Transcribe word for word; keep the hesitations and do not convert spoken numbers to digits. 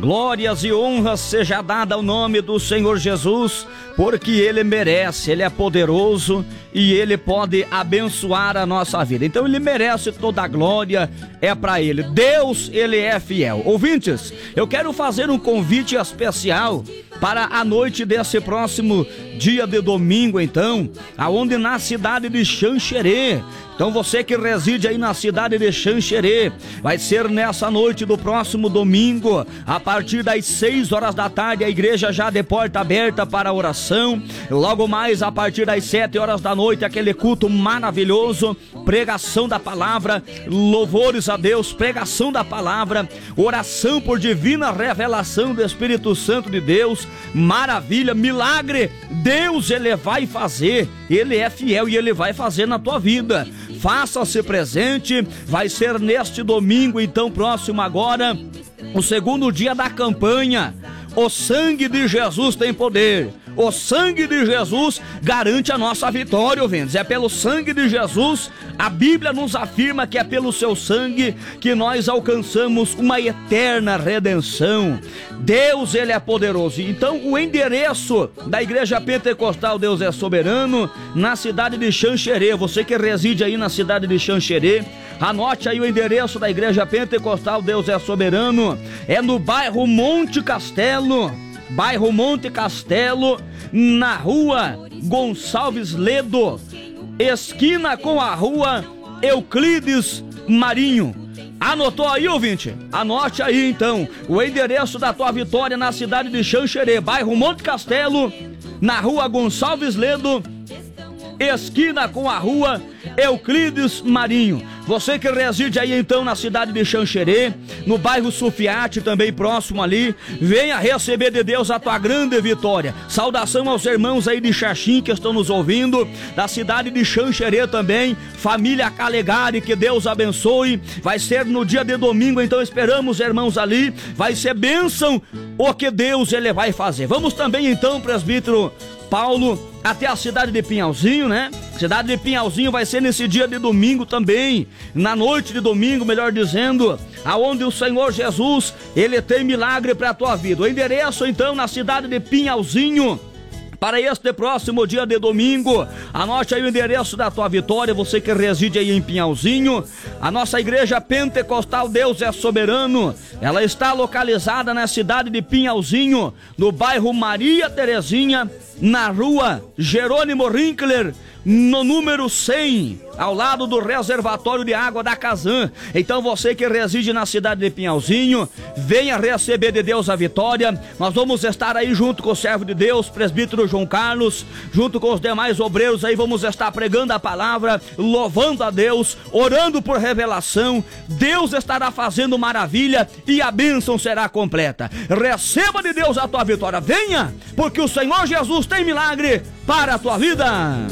Glórias e honras seja dada ao nome do Senhor Jesus, porque Ele merece, Ele é poderoso e Ele pode abençoar a nossa vida. Então Ele merece toda a glória, é para Ele. Deus, Ele é fiel. Ouvintes, eu quero fazer um convite especial para a noite desse próximo dia de domingo, então, aonde na cidade de Xanxerê. Então você que reside aí na cidade de Xanxerê, vai ser nessa noite do próximo domingo, a partir das seis horas da tarde, a igreja já de porta aberta para a oração. Logo mais a partir das sete horas da noite, aquele culto maravilhoso, pregação da palavra, louvores a Deus, pregação da palavra, oração por divina revelação do Espírito Santo de Deus. Maravilha, milagre, Deus Ele vai fazer, Ele é fiel e Ele vai fazer na tua vida. Faça-se presente, vai ser neste domingo, então próximo agora, o segundo dia da campanha. O sangue de Jesus tem poder. O sangue de Jesus garante a nossa vitória, ouvintes. É pelo sangue de Jesus, a Bíblia nos afirma que é pelo seu sangue que nós alcançamos uma eterna redenção. Deus, Ele é poderoso. Então o endereço da Igreja Pentecostal Deus é Soberano, na cidade de Xanxerê. Você que reside aí na cidade de Xanxerê, anote aí o endereço da Igreja Pentecostal Deus é Soberano. É no bairro Monte Castelo, bairro Monte Castelo, na rua Gonçalves Ledo, esquina com a rua Euclides Marinho. Anotou aí, ouvinte? Anote aí então o endereço da tua vitória na cidade de Xanxerê, bairro Monte Castelo, na rua Gonçalves Ledo, esquina com a rua Euclides Marinho. Você que reside aí então na cidade de Xanxerê, no bairro Sufiate, também próximo ali, venha receber de Deus a tua grande vitória. Saudação aos irmãos aí de Xaxim que estão nos ouvindo, da cidade de Xanxerê também, família Calegari, que Deus abençoe. Vai ser no dia de domingo, então esperamos irmãos ali, vai ser bênção o que Deus Ele vai fazer. Vamos também então, presbítero Paulo, até a cidade de Pinhalzinho, né? Cidade de Pinhalzinho vai ser nesse dia de domingo também, na noite de domingo, melhor dizendo, aonde o Senhor Jesus, Ele tem milagre para a tua vida. O endereço então na cidade de Pinhalzinho, para este próximo dia de domingo, anote aí o endereço da tua vitória, você que reside aí em Pinhalzinho. A nossa Igreja Pentecostal Deus é Soberano, ela está localizada na cidade de Pinhalzinho, no bairro Maria Terezinha, na rua Jerônimo Rinkler, no número cem, ao lado do reservatório de água da Casan. Então você que reside na cidade de Pinhalzinho, venha receber de Deus a vitória. Nós vamos estar aí junto com o servo de Deus, presbítero João Carlos, junto com os demais obreiros aí, vamos estar pregando a palavra, louvando a Deus, orando por revelação. Deus estará fazendo maravilha e a bênção será completa. Receba de Deus a tua vitória, venha, porque o Senhor Jesus tem milagre para a tua vida.